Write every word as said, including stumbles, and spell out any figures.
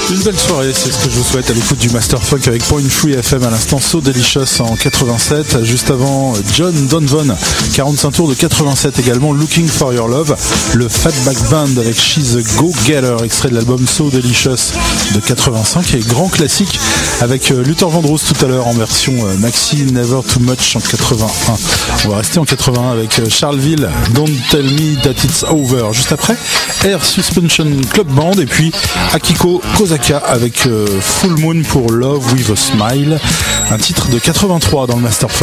Une belle soirée, c'est ce que je vous souhaite à l'écoute du Master Funk avec Point Free F M à l'instant, So Delicious en quatre-vingt-sept. Juste avant, John Donovan, quarante-cinq tours de quatre-vingt-sept également, Looking for Your Love. Le Fatback Band avec She's a Go-Getter, extrait de l'album So Delicious de quatre-vingt-cinq. Et grand classique avec Luther Vandross tout à l'heure en version maxi, Never Too Much en quatre-vingt-un. On va rester en quatre-vingt-un avec Charleville, Don't Tell Me That It's Over. Juste après, Air Suspension Club Band et puis Akiko Kozaka avec euh, Full Moon pour Love With A Smile, un titre de quatre-vingt-trois dans le Master Funk.